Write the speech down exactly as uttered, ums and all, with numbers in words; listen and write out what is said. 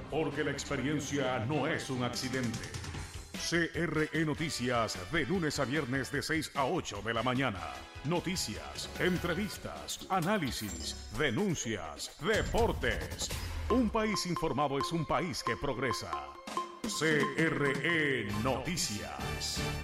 porque la experiencia no es un accidente. C R E Noticias, de lunes a viernes de seis a ocho de la mañana. Noticias, entrevistas, análisis, denuncias, deportes. Un país informado es un país que progresa. C R E Noticias.